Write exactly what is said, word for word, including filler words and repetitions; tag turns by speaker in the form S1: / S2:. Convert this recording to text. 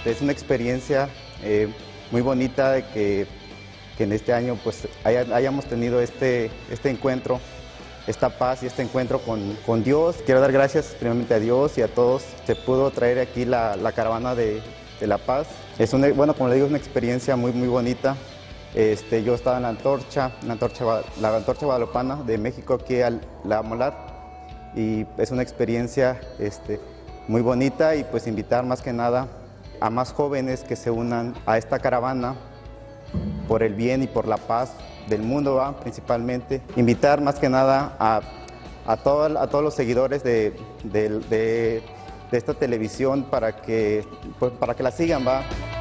S1: Este, es una experiencia eh, muy bonita de que, que en este año pues, haya, hayamos tenido este, este encuentro, esta paz y este encuentro con, con Dios. Quiero dar gracias primeramente a Dios y a todos. Se pudo traer aquí la, la caravana de, de la paz. Es una, bueno, como le digo, es una experiencia muy, muy bonita. Este, yo estaba en la antorcha, la antorcha, la antorcha guadalupana de México aquí a la Molar, y es una experiencia este, muy bonita, y pues invitar más que nada a más jóvenes que se unan a esta caravana por el bien y por la paz del mundo, ¿va? Principalmente. Invitar más que nada a, a, todo, a todos los seguidores de, de, de, de esta televisión para que, pues, para que la sigan, ¿va?